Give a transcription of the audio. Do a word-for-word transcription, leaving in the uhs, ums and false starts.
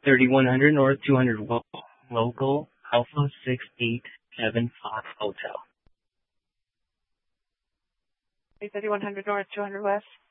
thirty-one hundred North, two hundred West, local, Alpha six eight seven Fox Hotel. thirty-one hundred North, two hundred West.